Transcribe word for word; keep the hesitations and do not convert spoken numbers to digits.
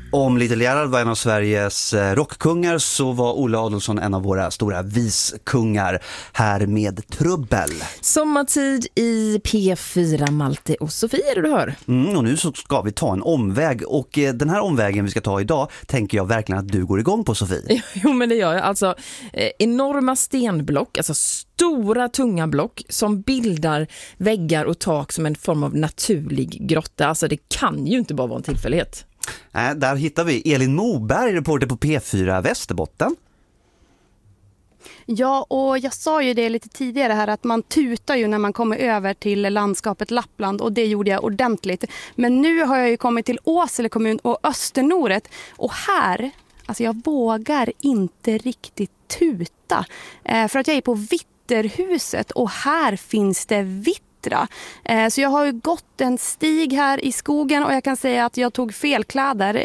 Om Little Gerhard var en av Sveriges rockkungar så var Olle Adolphson en av våra stora viskungar, här med Trubbel. Sommartid i P fyra, Malte och Sofie, är det du hör? Mm, och nu så ska vi ta en omväg, och eh, den här omvägen vi ska ta idag tänker jag verkligen att du går igång på, Sofie. Jo, men det gör jag. Alltså eh, enorma stenblock, alltså stora tunga block som bildar väggar och tak som en form av naturlig grotta. Alltså det kan ju inte bara vara en tillfällighet. Äh, där hittar vi Elin Moberg, reporter på P fyra Västerbotten. Ja, och jag sa ju det lite tidigare här att man tutar ju när man kommer över till landskapet Lappland, och det gjorde jag ordentligt. Men nu har jag ju kommit till Åsele kommun och Östernoret, och här, alltså jag vågar inte riktigt tuta. Eh, för att jag är på Vitterhuset och här finns det vitt. Så jag har ju gått en stig här i skogen och jag kan säga att jag tog fel kläder.